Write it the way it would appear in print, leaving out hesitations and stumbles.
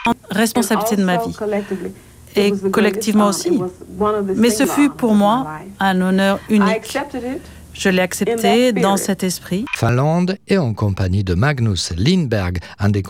responsabilité de ma vie. Et collectivement aussi. Mais ce fut pour moi un honneur unique. Je l'ai accepté dans cet esprit. Finlande et en compagnie de Magnus Lindberg, un des